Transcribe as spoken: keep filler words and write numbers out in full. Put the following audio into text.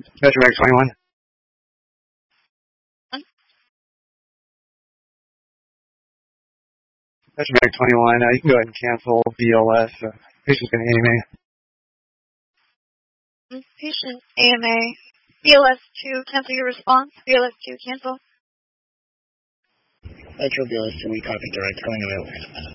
Measure Mag twenty-one. Measure Mag twenty-one. Uh, you can go ahead and cancel B L S. Uh, patient's been A M A. Patient A M A. B L S two, cancel your response. B L S two, cancel. Metro B L S two, we copy direct, calling available.